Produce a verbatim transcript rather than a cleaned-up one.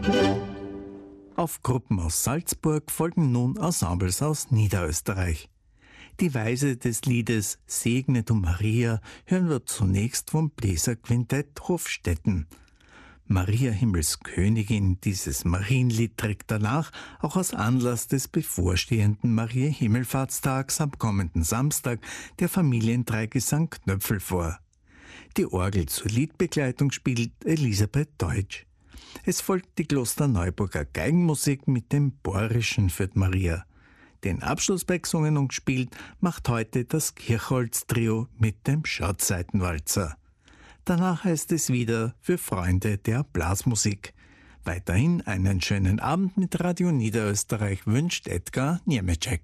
Auf Gruppen aus Salzburg folgen nun Ensembles aus Niederösterreich. Die Weise des Liedes Segne du Maria hören wir zunächst vom Bläserquintett Hofstetten. Maria Himmelskönigin, dieses Marienlied trägt danach auch aus Anlass des bevorstehenden Maria-Himmelfahrtstags am kommenden Samstag der Familiendreigesang Knöpfel vor. Die Orgel zur Liedbegleitung spielt Elisabeth Deutsch. Es folgt die Klosterneuburger Geigenmusik mit dem Bohrischen für Maria. Den Abschluss bei gesungen und gespielt macht heute das Kirchholz-Trio mit dem Schatzseitenwalzer. Danach heißt es wieder für Freunde der Blasmusik. Weiterhin einen schönen Abend mit Radio Niederösterreich wünscht Edgar Niemeczek.